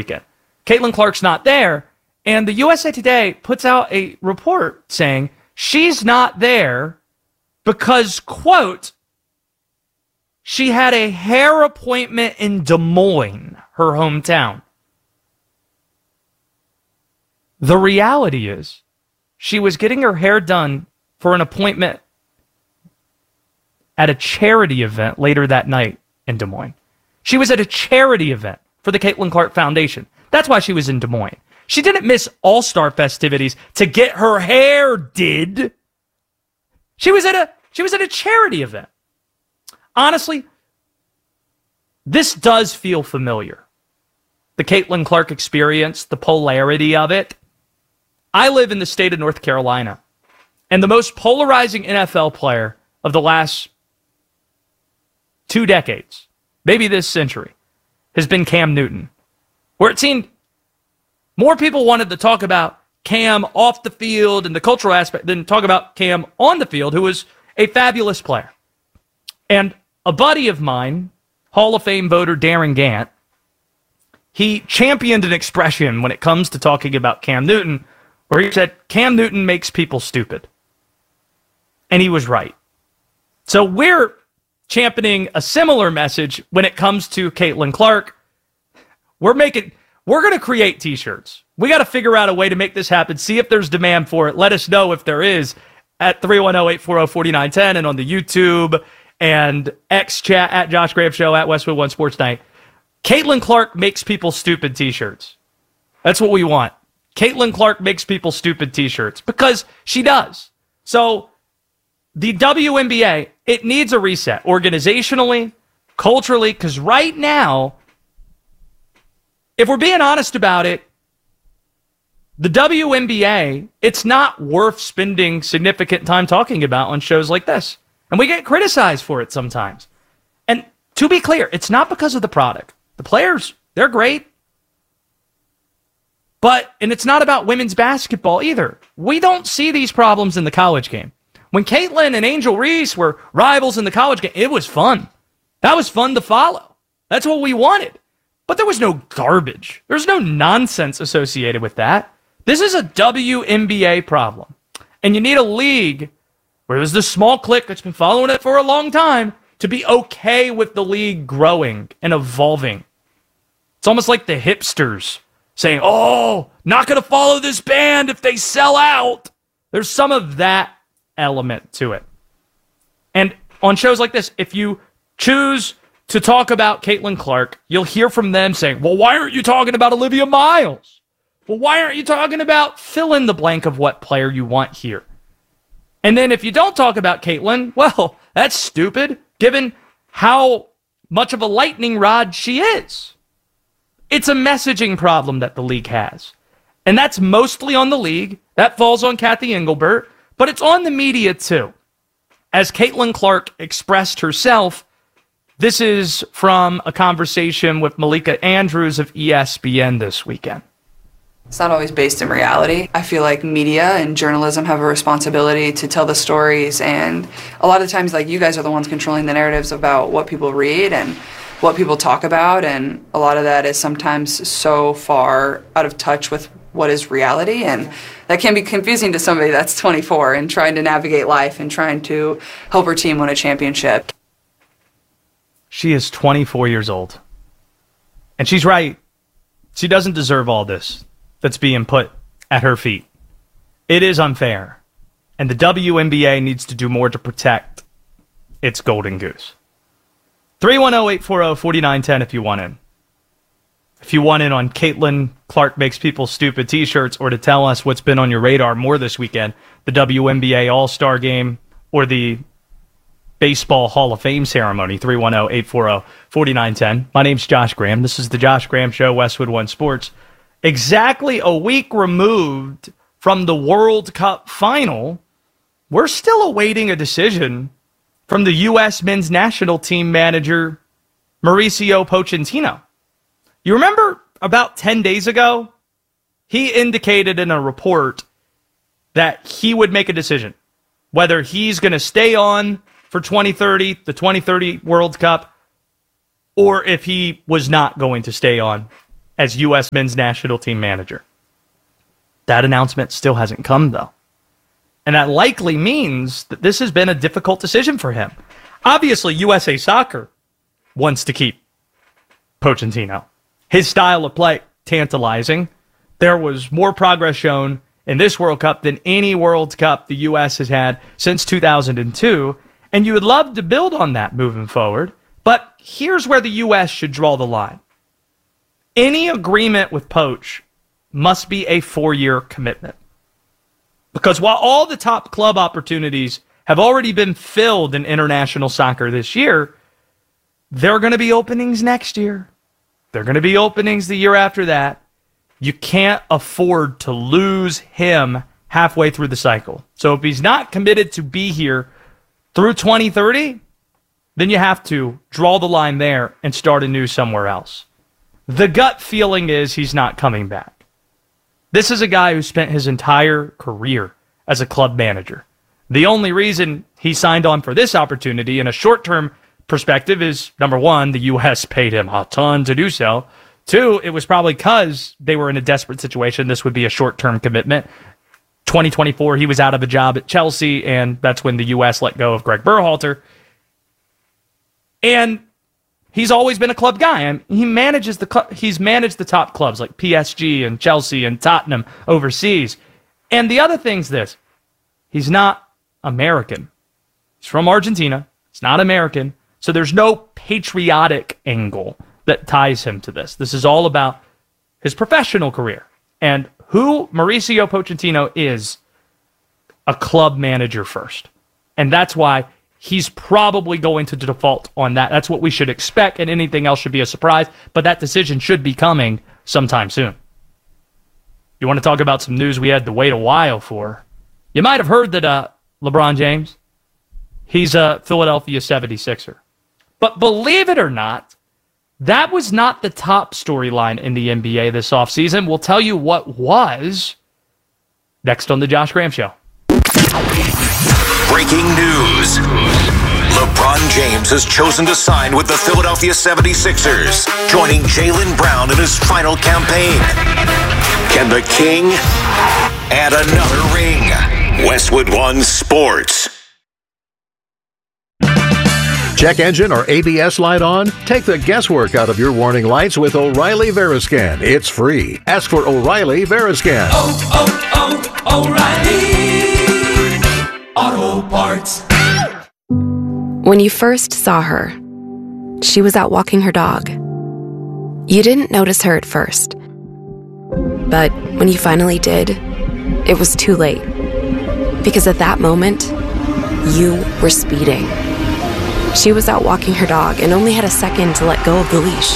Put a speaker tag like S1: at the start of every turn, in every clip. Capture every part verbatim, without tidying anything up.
S1: weekend. Caitlin Clark's not there, and the U S A Today puts out a report saying she's not there because, quote, she had a hair appointment in Des Moines, her hometown. The reality is, she was getting her hair done for an appointment at a charity event later that night in Des Moines. She was at a charity event for the Caitlin Clark Foundation. That's why she was in Des Moines. She didn't miss All-Star festivities to get her hair did. She was at a she was at a charity event. Honestly, this does feel familiar. The Caitlin Clark experience, the polarity of it. I live in the state of North Carolina, and the most polarizing N F L player of the last two decades, maybe this century, has been Cam Newton, where it seemed more people wanted to talk about Cam off the field and the cultural aspect than talk about Cam on the field, who was a fabulous player. And a buddy of mine, Hall of Fame voter Darren Gant, he championed an expression when it comes to talking about Cam Newton, where he said, Cam Newton makes people stupid. And he was right. So we're championing a similar message when it comes to Caitlin Clark. We're making, we're going to create t-shirts. We got to figure out a way to make this happen. See if there's demand for it. Let us know if there is at three one zero, eight four zero, four nine one zero and on the YouTube and X chat at Josh Graham Show at Westwood One Sports Night. Caitlin Clark makes people stupid t-shirts. That's what we want. Caitlin Clark makes people stupid t-shirts because she does. So the W N B A, it needs a reset organizationally, culturally, because right now, if we're being honest about it, the W N B A, it's not worth spending significant time talking about on shows like this. And we get criticized for it sometimes. And to be clear, it's not because of the product. The players, they're great. But, and it's not about women's basketball either. We don't see these problems in the college game. When Caitlin and Angel Reese were rivals in the college game, it was fun. That was fun to follow. That's what we wanted. But there was no garbage. There's no nonsense associated with that. This is a W N B A problem. And you need a league where there's this small clique that's been following it for a long time to be okay with the league growing and evolving. It's almost like the hipsters saying, oh, not going to follow this band if they sell out. There's some of that element to it. And on shows like this, if you choose to talk about Caitlin Clark, you'll hear from them saying, well, why aren't you talking about Olivia Miles? Well, why aren't you talking about fill in the blank of what player you want here? And then if you don't talk about Caitlin, well, that's stupid, given how much of a lightning rod she is. It's a messaging problem that the league has. And that's mostly on the league. That falls on Kathy Engelbert. But it's on the media, too. As Caitlin Clark expressed herself, this is from a conversation with Malika Andrews of E S P N this weekend.
S2: It's not always based in reality. I feel like media and journalism have a responsibility to tell the stories. And a lot of times, like, you guys are the ones controlling the narratives about what people read and what people talk about, and a lot of that is sometimes so far out of touch with what is reality, and that can be confusing to somebody that's twenty-four and trying to navigate life and trying to help her team win a championship.
S1: She is twenty-four years old, and she's right. She doesn't deserve all this that's being put at her feet. It is unfair, and the W N B A needs to do more to protect its golden goose. three one zero, eight four zero, four nine one zero if you want in. If you want in on Caitlin Clark Makes People Stupid t-shirts, or to tell us what's been on your radar more this weekend, the W N B A All-Star Game or the Baseball Hall of Fame ceremony, three one zero, eight four zero, four nine one zero. My name's Josh Graham. This is the Josh Graham Show, Westwood One Sports. Exactly a week removed from the World Cup final, we're still awaiting a decision from the U S men's national team manager, Mauricio Pochettino. You remember about ten days ago, he indicated in a report that he would make a decision whether he's going to stay on for twenty thirty, the twenty thirty World Cup, or if he was not going to stay on as U S men's national team manager. That announcement still hasn't come, though. And that likely means that this has been a difficult decision for him. Obviously, U S A Soccer wants to keep Pochettino. His style of play, tantalizing. There was more progress shown in this World Cup than any World Cup the U S has had since two thousand two, and you would love to build on that moving forward. But here's where the U S should draw the line. Any agreement with Poch must be a four-year commitment. Because while all the top club opportunities have already been filled in international soccer this year, there are going to be openings next year. There are going to be openings the year after that. You can't afford to lose him halfway through the cycle. So if he's not committed to be here through twenty thirty, then you have to draw the line there and start anew somewhere else. The gut feeling is he's not coming back. This is a guy who spent his entire career as a club manager. The only reason he signed on for this opportunity in a short-term perspective is, number one, the U S paid him a ton to do so. Two, it was probably because they were in a desperate situation. This would be a short-term commitment. twenty twenty-four, he was out of a job at Chelsea, and that's when the U S let go of Greg Berhalter. And he's always been a club guy. I mean, he manages the cl- he's managed the top clubs like P S G and Chelsea and Tottenham overseas. And the other thing's this: he's not American. He's from Argentina. He's not American. So there's no patriotic angle that ties him to this. This is all about his professional career. And who Mauricio Pochettino is, a club manager first. And that's why he's probably going to default on that. That's what we should expect, and anything else should be a surprise. But that decision should be coming sometime soon. You want to talk about some news we had to wait a while for? You might have heard that uh, LeBron James, he's a Philadelphia seventy-sixer. But believe it or not, that was not the top storyline in the N B A this offseason. We'll tell you what was next on the Josh Graham Show.
S3: Breaking news. LeBron James has chosen to sign with the Philadelphia seventy-sixers, joining Jaylen Brown in his final campaign. Can the King add another ring? Westwood One Sports.
S4: Check engine or A B S light on? Take the guesswork out of your warning lights with O'Reilly Veriscan. It's free. Ask for O'Reilly Veriscan.
S5: Oh, oh, oh, O'Reilly Auto Parts.
S6: When you first saw her, she was out walking her dog. You didn't notice her at first. But when you finally did, it was too late. Because at that moment, you were speeding. She was out walking her dog and only had a second to let go of the leash.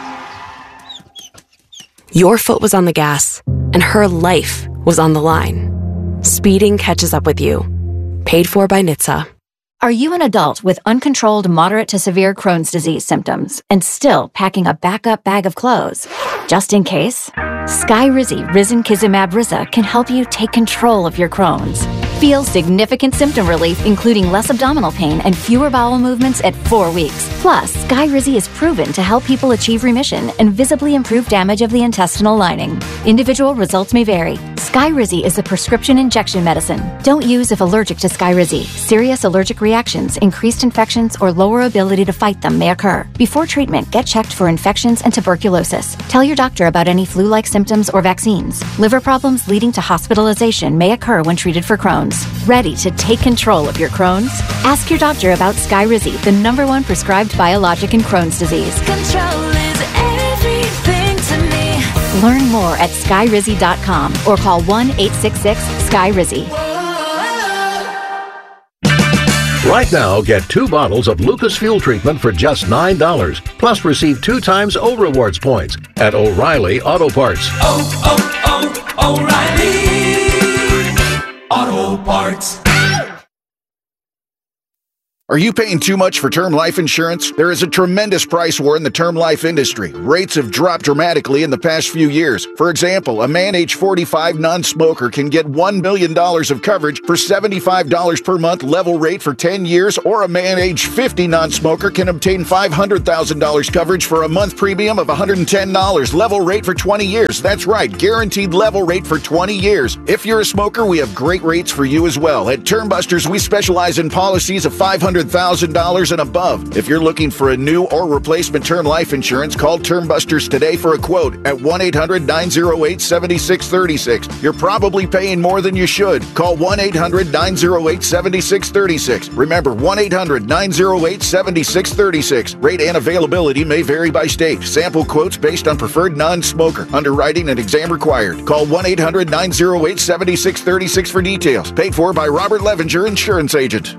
S6: Your foot was on the gas, and her life was on the line. Speeding catches up with you. Paid for by N H T S A.
S7: Are you an adult with uncontrolled moderate to severe Crohn's disease symptoms and still packing a backup bag of clothes? Just in case, Skyrizi Risankizumab Riza can help you take control of your Crohn's. Feel significant symptom relief, including less abdominal pain and fewer bowel movements at four weeks. Plus, Skyrizi is proven to help people achieve remission and visibly improve damage of the intestinal lining. Individual results may vary. Skyrizi is a prescription injection medicine. Don't use if allergic to Skyrizi. Serious allergic reactions, increased infections, or lower ability to fight them may occur. Before treatment, get checked for infections and tuberculosis. Tell your doctor about any flu-like symptoms or vaccines. Liver problems leading to hospitalization may occur when treated for Crohn's. Ready to take control of your Crohn's? Ask your doctor about Skyrizi, the number one prescribed biologic in Crohn's disease.
S5: Control is everything to me.
S7: Learn more at skyrizi dot com or call one eight six six Skyrizi.
S4: Right now, get two bottles of Lucas Fuel Treatment for just nine dollars. Plus, receive two times O Rewards points at O'Reilly Auto Parts.
S5: Oh, oh, oh, O'Reilly Auto Parts.
S8: Are you paying too much for term life insurance? There is a tremendous price war in the term life industry. Rates have dropped dramatically in the past few years. For example, a man age forty-five non-smoker can get one million dollars of coverage for seventy-five dollars per month level rate for ten years, or a man age fifty non-smoker can obtain five hundred thousand dollars coverage for a month premium of one hundred ten dollars level rate for twenty years. That's right, guaranteed level rate for twenty years. If you're a smoker, we have great rates for you as well. At Term Busters, we specialize in policies of five hundred thousand dollars and above. If you're looking for a new or replacement term life insurance, call Term Busters today for a quote at one eight hundred nine oh eight seven six three six. You're probably paying more than you should. Call one eight hundred nine oh eight seven six three six. Remember, one eight hundred nine oh eight seven six three six. Rate and availability may vary by state. Sample quotes based on preferred non-smoker. Underwriting and exam required. Call one eight hundred nine oh eight seven six three six for details. Paid for by Robert Levenger, Insurance Agent.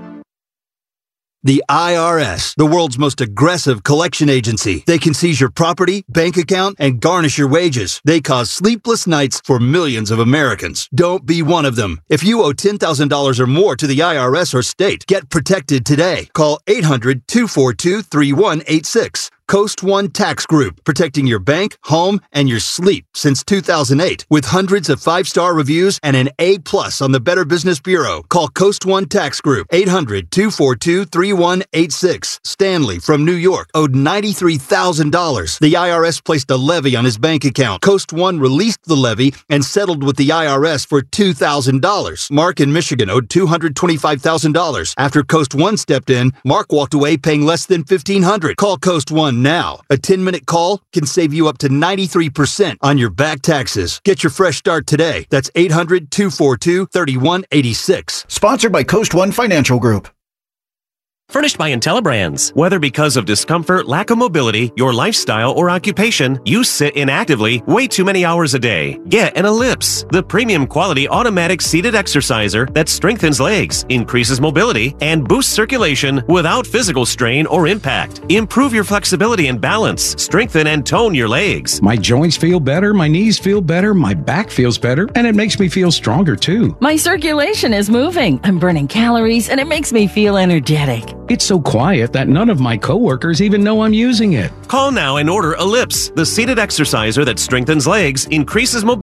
S9: The I R S, the world's most aggressive collection agency. They can seize your property, bank account, and garnish your wages. They cause sleepless nights for millions of Americans. Don't be one of them. If you owe ten thousand dollars or more to the I R S or state, get protected today. Call eight hundred two four two three one eight six. Coast One Tax Group, protecting your bank, home, and your sleep since two thousand eight. With hundreds of five-star reviews and an A plus on the Better Business Bureau. Call Coast One Tax Group, eight hundred two four two three one eight six. Stanley from New York owed ninety-three thousand dollars. The I R S placed a levy on his bank account. Coast One released the levy and settled with the I R S for two thousand dollars. Mark in Michigan owed two hundred twenty-five thousand dollars. After Coast One stepped in, Mark walked away paying less than fifteen hundred dollars. Call Coast One now. A ten-minute call can save you up to ninety-three percent on your back taxes. Get your fresh start today. That's eight hundred two four two three one eight six.
S8: Sponsored by Coast One Financial Group.
S10: Furnished by IntelliBrands. Whether because of discomfort, lack of mobility, your lifestyle, or occupation, you sit inactively way too many hours a day. Get an Ellipse, the premium quality automatic seated exerciser that strengthens legs, increases mobility, and boosts circulation without physical strain or impact. Improve your flexibility and balance. Strengthen and tone your legs.
S11: My joints feel better, my knees feel better, my back feels better, and it makes me feel stronger too.
S12: My circulation is moving. I'm burning calories, and it makes me feel energetic.
S11: It's so quiet that none of my coworkers even know I'm using it.
S10: Call now and order Ellipse, the seated exerciser that strengthens legs, increases mobility.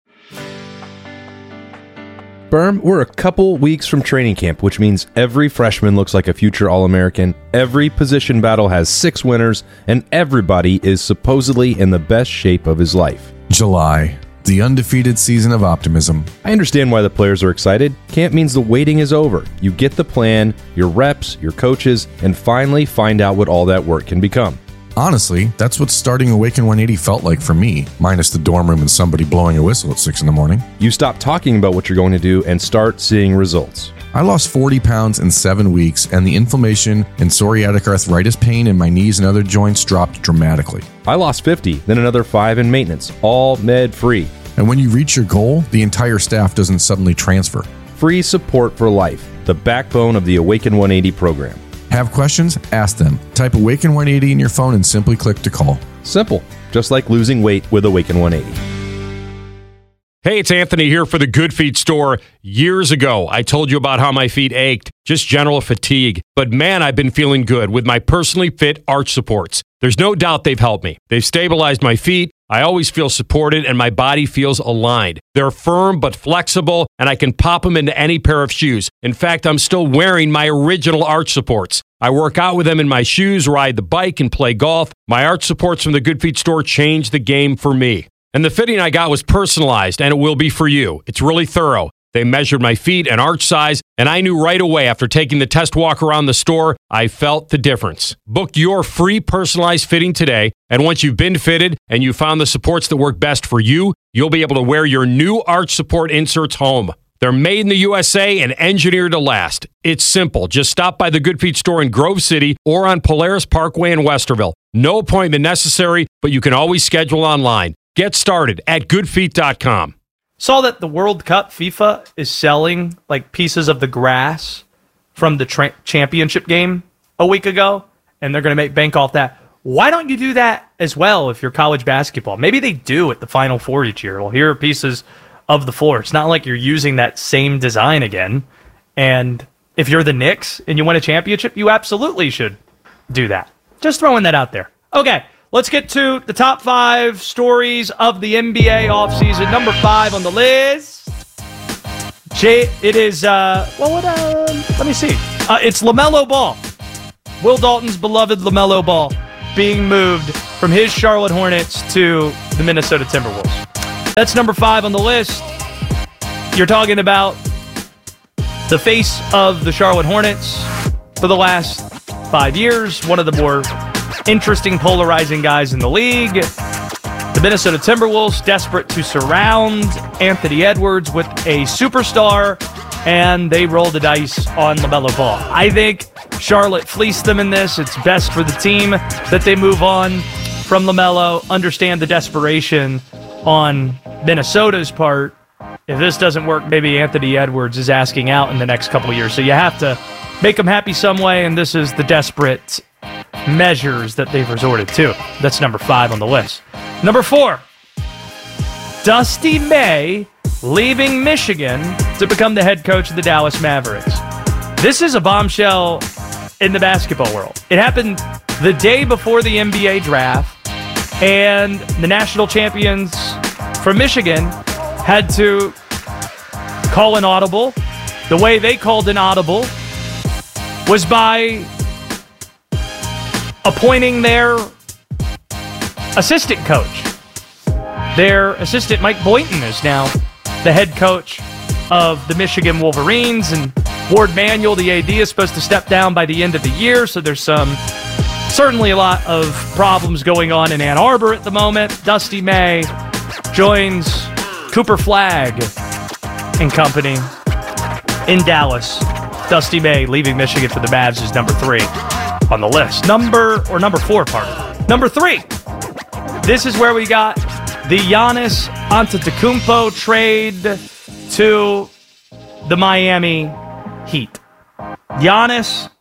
S13: Berm, we're a couple weeks from training camp, which means every freshman looks like a future All-American, every position battle has six winners, and everybody is supposedly in the best shape of his life.
S14: July. The undefeated season of optimism.
S13: I understand why the players are excited. Camp means the waiting is over. You get the plan, your reps, your coaches, and finally find out what all that work can become.
S14: Honestly, that's what starting Awaken one eighty felt like for me, minus the dorm room and somebody blowing a whistle at six in the morning.
S13: You stop talking about what you're going to do and start seeing results.
S14: I lost forty pounds in seven weeks, and the inflammation and psoriatic arthritis pain in my knees and other joints dropped dramatically.
S13: I lost fifty, then another five in maintenance, all med-free.
S14: And when you reach your goal, the entire staff doesn't suddenly transfer.
S13: Free support for life, the backbone of the Awaken one eighty program.
S14: Have questions? Ask them. Type Awaken one eighty in your phone and simply click to call.
S13: Simple, just like losing weight with Awaken one eighty.
S15: Hey, it's Anthony here for the Good Feet store. Years ago, I told you about how my feet ached, just general fatigue. But man, I've been feeling good with my personally fit arch supports. There's no doubt they've helped me. They've stabilized my feet. I always feel supported and my body feels aligned. They're firm but flexible, and I can pop them into any pair of shoes. In fact, I'm still wearing my original arch supports. I work out with them in my shoes, ride the bike, and play golf. My arch supports from the Good Feet store changed the game for me. And the fitting I got was personalized, and it will be for you. It's really thorough. They measured my feet and arch size, and I knew right away after taking the test walk around the store, I felt the difference. Book your free personalized fitting today, and once you've been fitted and you found the supports that work best for you, you'll be able to wear your new arch support inserts home. They're made in the U S A and engineered to last. It's simple. Just stop by the Good Feet store in Grove City or on Polaris Parkway in Westerville. No appointment necessary, but you can always schedule online. Get started at good feet dot com.
S1: Saw that the World Cup FIFA is selling like pieces of the grass from the tra- championship game a week ago, and they're going to make bank off that. Why don't you do that as well if you're college basketball? Maybe they do at the Final Four each year. Well, here are pieces of the floor. It's not like you're using that same design again, and if you're the Knicks and you win a championship, you absolutely should do that. Just throwing that out there. Okay, let's get to the top five stories of the N B A offseason. Number five on the list. Jay, it is, uh, well, what, uh, let me see. Uh, it's LaMelo Ball. Will Dalton's beloved LaMelo Ball being moved from his Charlotte Hornets to the Minnesota Timberwolves. That's number five on the list. You're talking about the face of the Charlotte Hornets for the last five years, one of the more interesting, polarizing guys in the league. The Minnesota Timberwolves, desperate to surround Anthony Edwards with a superstar, and they roll the dice on LaMelo Ball. I think Charlotte fleeced them in this. It's best for the team that they move on from LaMelo, understand the desperation on Minnesota's part. If this doesn't work, maybe Anthony Edwards is asking out in the next couple of years. So you have to make them happy some way, and this is the desperate measures that they've resorted to. That's number five on the list. Number four, Dusty May leaving Michigan to become the head coach of the Dallas Mavericks. This is a bombshell in the basketball world. It happened the day before the N B A draft, and the national champions from Michigan had to call an audible. The way they called an audible was by appointing their assistant coach. Their assistant, Mike Boynton, is now the head coach of the Michigan Wolverines, and Ward Manuel, the A D, is supposed to step down by the end of the year, so there's some certainly a lot of problems going on in Ann Arbor at the moment. Dusty May joins Cooper Flagg and company in Dallas. Dusty May leaving Michigan for the Mavs is number three on the list. Number, or number four, pardon. Number three. This is where we got the Giannis Antetokounmpo trade to the Miami Heat. Giannis,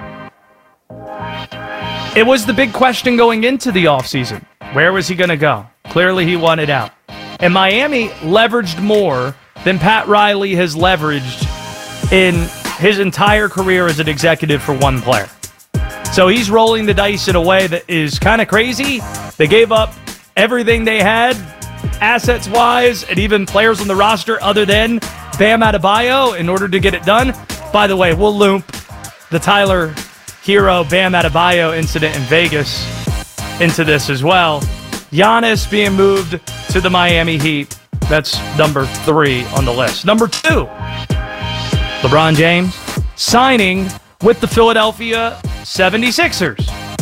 S1: it was the big question going into the offseason. Where was he going to go? Clearly he wanted out. And Miami leveraged more than Pat Riley has leveraged in his entire career as an executive for one player. So he's rolling the dice in a way that is kind of crazy. They gave up everything they had, assets-wise, and even players on the roster other than Bam Adebayo in order to get it done. By the way, we'll loop the Tyler Hero Bam Adebayo incident in Vegas into this as well. Giannis being moved to the Miami Heat. That's number three on the list. Number two, LeBron James signing with the Philadelphia seventy-sixers.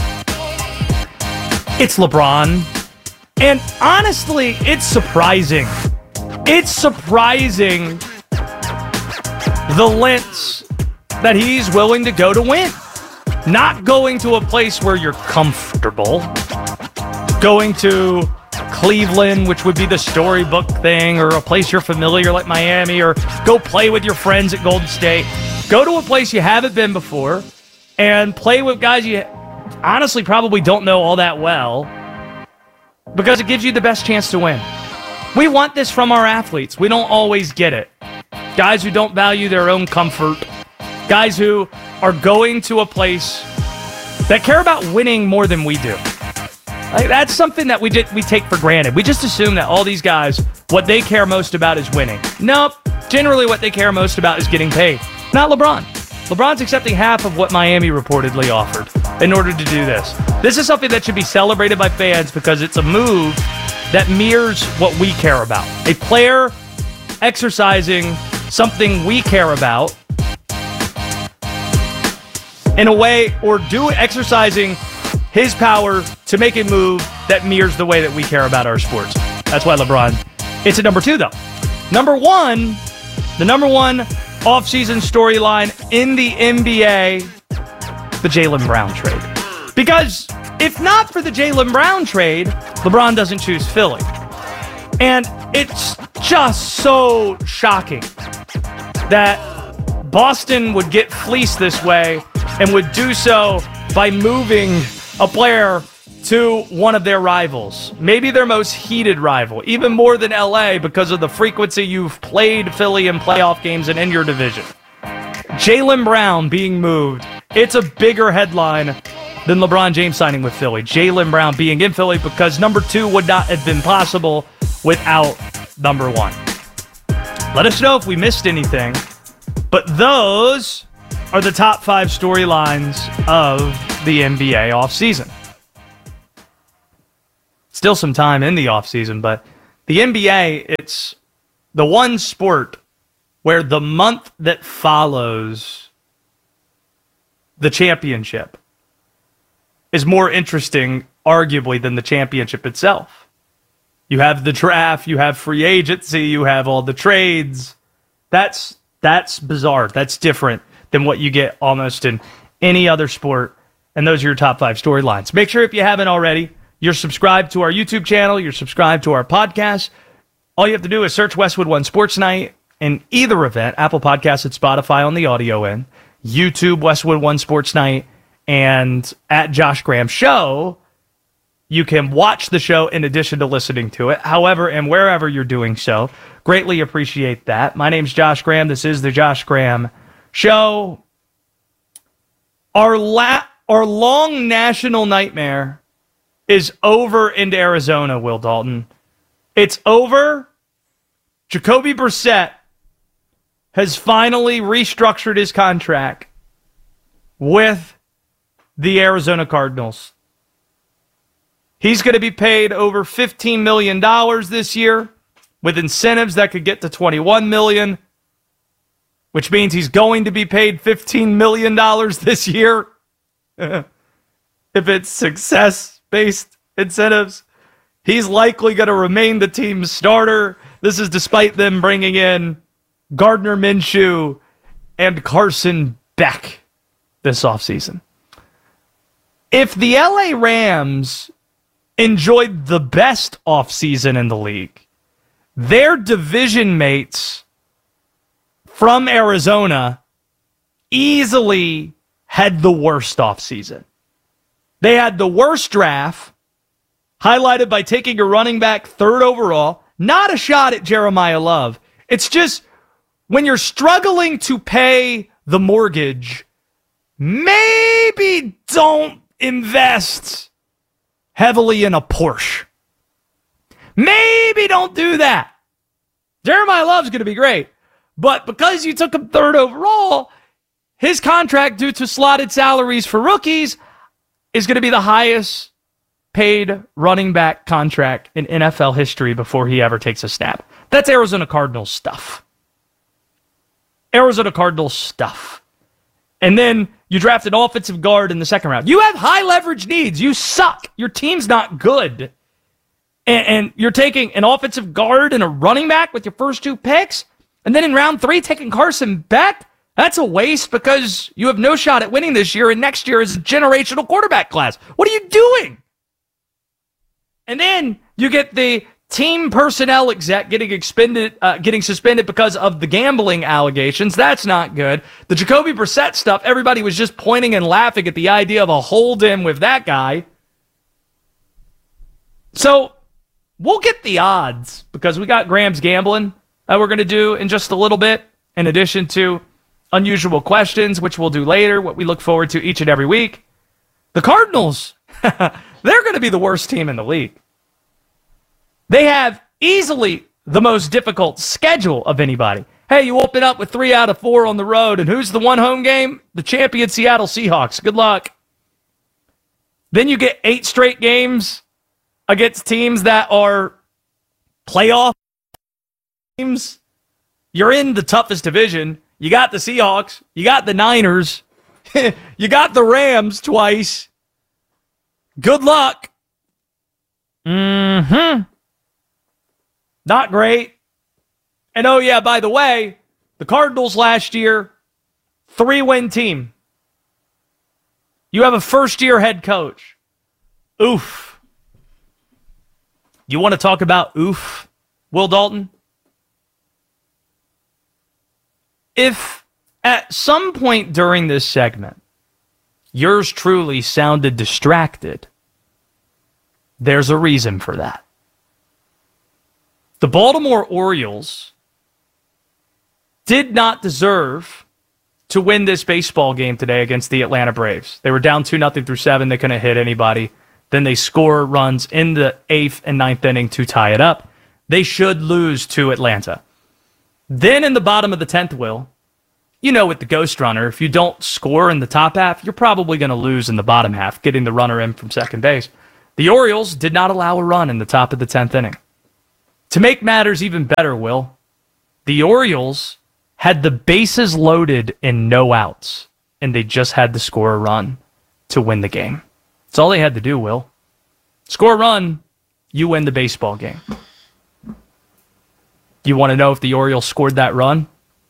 S1: It's LeBron. And honestly, it's surprising. It's surprising the lengths that he's willing to go to win. Not going to a place where you're comfortable. Going to Cleveland, which would be the storybook thing, or a place you're familiar like Miami, or go play with your friends at Golden State. Go to a place you haven't been before and play with guys you honestly probably don't know all that well, because it gives you the best chance to win. We want this from our athletes. We don't always get it. Guys who don't value their own comfort. Guys who are going to a place that care about winning more than we do. Like, that's something that we did, we take for granted. We just assume that all these guys, what they care most about is winning. Nope. Generally what they care most about is getting paid. Not LeBron. LeBron's accepting half of what Miami reportedly offered in order to do this. This is something that should be celebrated by fans because it's a move that mirrors what we care about. A player exercising something we care about in a way, or do exercising his power to make a move that mirrors the way that we care about our sports. That's why LeBron. It's at number two, though. Number one, the number one offseason storyline in the N B A, the Jaylen Brown trade. Because if not for the Jaylen Brown trade, LeBron doesn't choose Philly. And it's just so shocking that Boston would get fleeced this way and would do so by moving a player to one of their rivals. Maybe their most heated rival, even more than L A because of the frequency you've played Philly in playoff games and in your division. Jaylen Brown being moved. It's a bigger headline than LeBron James signing with Philly. Jaylen Brown being in Philly because number two would not have been possible without number one. Let us know if we missed anything. But those are the top five storylines of the N B A offseason. Still some time in the offseason, but the N B A, it's the one sport where the month that follows the championship is more interesting, arguably, than the championship itself. You have the draft, you have free agency, you have all the trades. That's that's bizarre. That's different than what you get almost in any other sport. And those are your top five storylines. Make sure if you haven't already, you're subscribed to our YouTube channel, you're subscribed to our podcast. All you have to do is search Westwood One Sports Night in either event, Apple Podcasts and Spotify on the audio end, YouTube, Westwood One Sports Night, and at Josh Graham Show. You can watch the show in addition to listening to it, however and wherever you're doing so. Greatly appreciate that. My name's Josh Graham. This is the Josh Graham Show. Our, la- our long national nightmare is over into Arizona, Will Dalton. It's over. Jacoby Brissett has finally restructured his contract with the Arizona Cardinals. He's going to be paid over fifteen million dollars this year with incentives that could get to twenty-one million dollars, which means he's going to be paid fifteen million dollars this year if it's success-based incentives. He's likely going to remain the team's starter. This is despite them bringing in Gardner Minshew and Carson Beck this offseason. If the L A Rams enjoyed the best offseason in the league, their division mates from Arizona easily had the worst offseason. They had the worst draft, highlighted by taking a running back third overall. Not a shot at Jeremiah Love. It's just when you're struggling to pay the mortgage, maybe don't invest heavily in a Porsche. Maybe don't do that. Jeremiah Love's going to be great. But because you took him third overall, his contract, due to slotted salaries for rookies, is going to be the highest paid running back contract in N F L history before he ever takes a snap. That's Arizona Cardinals stuff. Arizona Cardinals stuff. And then you draft an offensive guard in the second round. You have high leverage needs. You suck. Your team's not good. And, and you're taking an offensive guard and a running back with your first two picks. And then in round three, taking Carson Beck. That's a waste because you have no shot at winning this year. And next year is a generational quarterback class. What are you doing? And then you get the team personnel exec getting expended, uh, getting suspended because of the gambling allegations. That's not good. The Jacoby Brissett stuff, everybody was just pointing and laughing at the idea of a hold-in with that guy. So we'll get the odds because we got Graham's Gambling that we're going to do in just a little bit, in addition to unusual questions, which we'll do later, what we look forward to each and every week. The Cardinals, they're going to be the worst team in the league. They have easily the most difficult schedule of anybody. Hey, you open up with three out of four on the road, and who's the one home game? The champion Seattle Seahawks. Good luck. Then you get eight straight games against teams that are playoff teams. You're in the toughest division. You got the Seahawks. You got the Niners. You got the Rams twice. Good luck. Mm-hmm. Not great. And oh yeah, by the way, the Cardinals last year, three-win team. You have a first-year head coach. Oof. You want to talk about oof, Will Dalton? If at some point during this segment, yours truly sounded distracted, there's a reason for that. The Baltimore Orioles did not deserve to win this baseball game today against the Atlanta Braves. They were down two nothing through seven. They couldn't hit anybody. Then they score runs in the eighth and ninth inning to tie it up. They should lose to Atlanta. Then in the bottom of the tenth, Will, you know, with the ghost runner, if you don't score in the top half, you're probably going to lose in the bottom half, getting the runner in from second base. The Orioles did not allow a run in the top of the tenth inning. To make matters even better, Will, the Orioles had the bases loaded and no outs, and they just had to score a run to win the game. That's all they had to do, Will. Score a run, you win the baseball game. You want to know if the Orioles scored that run?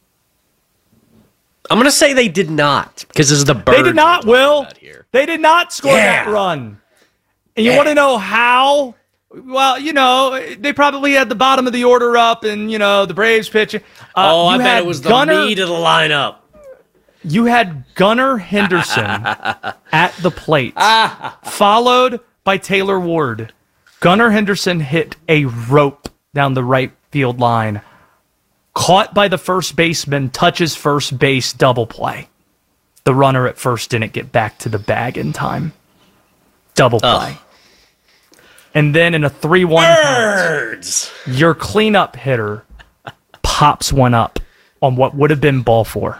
S16: I'm going to say they did not, because this is the bird.
S1: They did not, Will. They did not score yeah. that run. And you yeah. want to know how? Well, you know, they probably had the bottom of the order up and, you know, the Braves pitching. Uh,
S16: oh, I bet it was Gunnar, the meat of the lineup.
S1: You had Gunnar Henderson at the plate, followed by Taylor Ward. Gunnar Henderson hit a rope down the right field line, caught by the first baseman, touches first base, double play. The runner at first didn't get back to the bag in time. Double play. Oh. And then in a three one count, your cleanup hitter pops one up on what would have been ball four.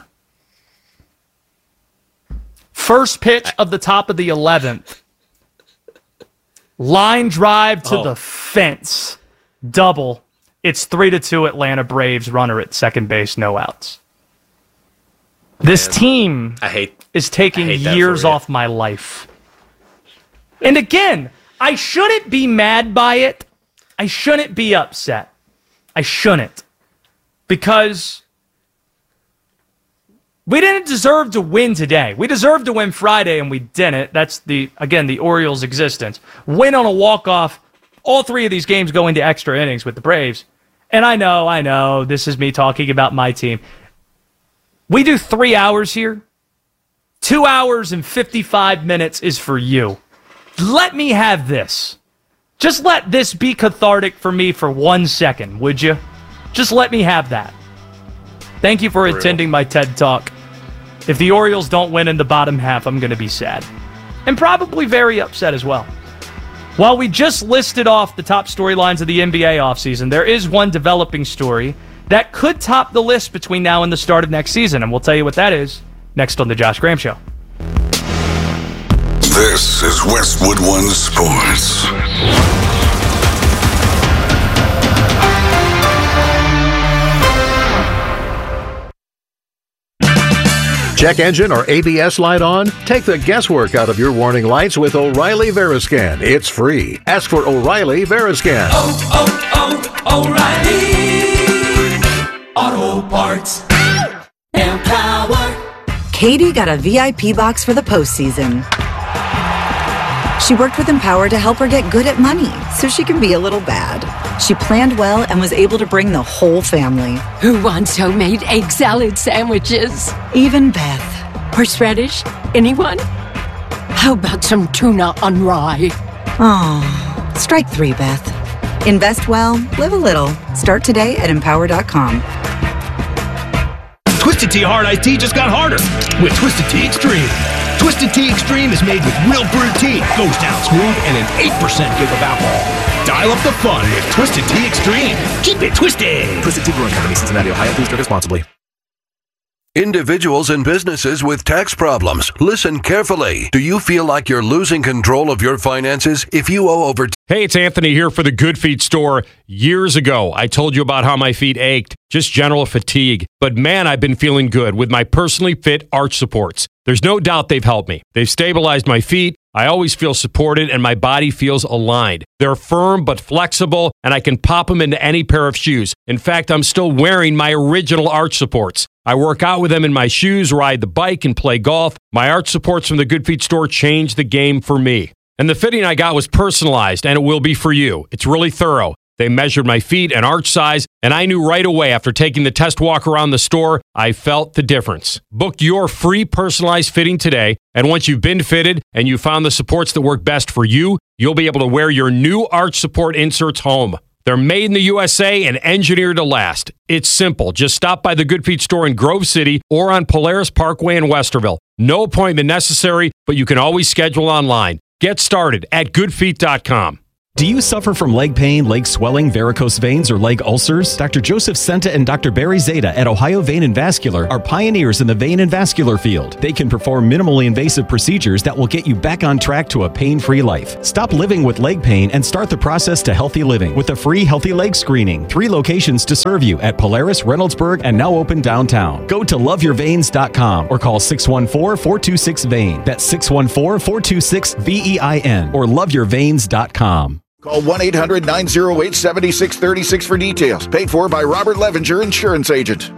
S1: First pitch of the top of the eleventh. Line drive to oh. the fence. Double. It's three to two Atlanta Braves, runner at second base, no outs. This Man, team
S16: I hate,
S1: is taking
S16: I hate
S1: years off my life. And again, I shouldn't be mad by it. I shouldn't be upset. I shouldn't. Because we didn't deserve to win today. We deserved to win Friday, and we didn't. That's, the again, the Orioles' existence. Win on a walk-off. All three of these games go into extra innings with the Braves. And I know, I know, this is me talking about my team. We do three hours here. Two hours and fifty-five minutes is for you. Let me have this. Just let this be cathartic for me for one second, would you? Just let me have that. Thank you for Real. attending my TED Talk. If the Orioles don't win in the bottom half, I'm going to be sad. And probably very upset as well. While we just listed off the top storylines of the N B A offseason, there is one developing story that could top the list between now and the start of next season, and we'll tell you what that is next on The Josh Graham Show.
S3: This is Westwood One Sports.
S4: Check engine or A B S light on? Take the guesswork out of your warning lights with O'Reilly Veriscan. It's free. Ask for O'Reilly Veriscan.
S5: Oh, oh, oh, O'Reilly Auto Parts. Empower.
S17: Katie got a V I P box for the postseason. She worked with Empower to help her get good at money so she can be a little bad. She planned well and was able to bring the whole family.
S18: Who wants homemade egg salad sandwiches?
S17: Even Beth.
S18: Horseradish? Anyone? How about some tuna on rye?
S17: Oh, strike three, Beth. Invest well, live a little. Start today at empower dot com.
S19: Twisted Tea Hard Iced Tea just got harder with Twisted Tea Extreme. Twisted Tea Extreme is made with real brewed tea, goes down smooth, and an eight percent give of alcohol. Dial up the fun with Twisted Tea Extreme. Keep it twisted.
S20: Twisted Tea Brewing Company, Cincinnati, Ohio. Please drink responsibly.
S21: Individuals and businesses with tax problems, listen carefully. Do you feel like you're losing control of your finances? If you owe over...
S15: Hey, it's Anthony here for the Good Feet store. Years ago, I told you about how my feet ached, just general fatigue. But man, I've been feeling good with my personally fit arch supports. There's no doubt they've helped me. They've stabilized my feet. I always feel supported and my body feels aligned. They're firm but flexible, and I can pop them into any pair of shoes. In fact, I'm still wearing my original arch supports. I work out with them in my shoes, ride the bike, and play golf. My arch supports from the Good Feet store changed the game for me. And the fitting I got was personalized, and it will be for you. It's really thorough. They measured my feet and arch size, and I knew right away after taking the test walk around the store, I felt the difference. Book your free personalized fitting today, and once you've been fitted and you found the supports that work best for you, you'll be able to wear your new arch support inserts home. They're made in the U S A and engineered to last. It's simple. Just stop by the Good Feet store in Grove City or on Polaris Parkway in Westerville. No appointment necessary, but you can always schedule online. Get started at good feet dot com.
S2: Do you suffer from leg pain, leg swelling, varicose veins, or leg ulcers? Doctor Joseph Senta and Doctor Barry Zeta at Ohio Vein and Vascular are pioneers in the vein and vascular field. They can perform minimally invasive procedures that will get you back on track to a pain-free life. Stop living with leg pain and start the process to healthy living with a free healthy leg screening. Three locations to serve you at Polaris, Reynoldsburg, and now open downtown. Go to love your veins dot com or call six one four, four two six, V E I N. That's six one four, four two six, V E I N or love your veins dot com.
S8: Call one eight hundred, nine oh eight, seven six three six for details. Paid for by Robert Levinger, insurance agent.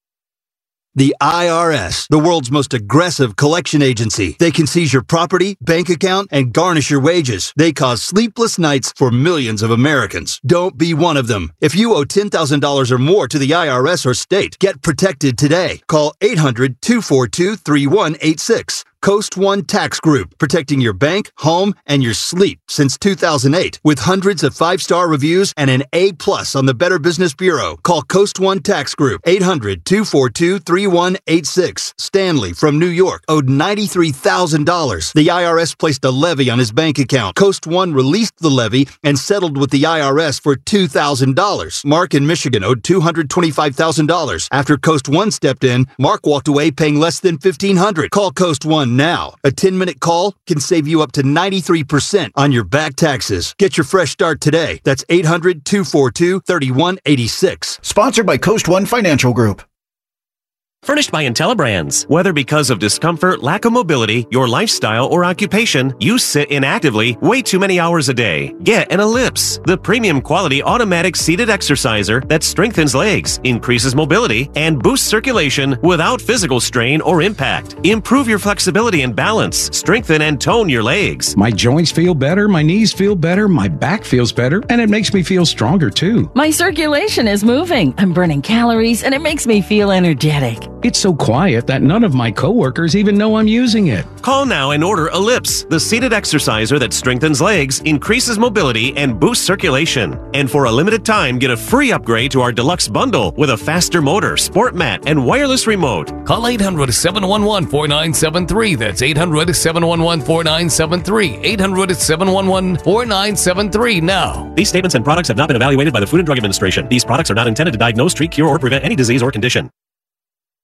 S9: The I R S, the world's most aggressive collection agency. They can seize your property, bank account, and garnish your wages. They cause sleepless nights for millions of Americans. Don't be one of them. If you owe ten thousand dollars or more to the I R S or state, get protected today. Call eight hundred, two four two, three one eight six. Coast One Tax Group, protecting your bank, home, and your sleep since two thousand eight. With hundreds of five-star reviews and an A plus on the Better Business Bureau. Call Coast One Tax Group, eight hundred, two four two, three one eight six. Stanley from New York owed ninety-three thousand dollars. The I R S placed a levy on his bank account. Coast One released the levy and settled with the I R S for two thousand dollars. Mark in Michigan owed two hundred twenty-five thousand dollars. After Coast One stepped in, Mark walked away paying less than fifteen hundred dollars. Call Coast One now. A ten-minute call can save you up to ninety-three percent on your back taxes. Get your fresh start today. That's eight hundred, two four two, three one eight six.
S8: Sponsored by Coast One Financial Group.
S10: Furnished by IntelliBrands. Whether because of discomfort, lack of mobility, your lifestyle, or occupation, you sit inactively way too many hours a day. Get an Ellipse, the premium quality automatic seated exerciser that strengthens legs, increases mobility, and boosts circulation without physical strain or impact. Improve your flexibility and balance. Strengthen and tone your legs.
S11: My joints feel better, my knees feel better, my back feels better, and it makes me feel stronger too.
S12: My circulation is moving. I'm burning calories, and it makes me feel energetic.
S11: It's so quiet that none of my coworkers even know I'm using it.
S10: Call now and order Ellipse, the seated exerciser that strengthens legs, increases mobility, and boosts circulation. And for a limited time, get a free upgrade to our deluxe bundle with a faster motor, sport mat, and wireless remote.
S22: Call eight hundred, seven one one, four nine seven three. That's eight hundred, seven one one, four nine seven three. eight hundred, seven one one, four nine seven three now.
S10: These statements and products have not been evaluated by the Food and Drug Administration. These products are not intended to diagnose, treat, cure, or prevent any disease or condition.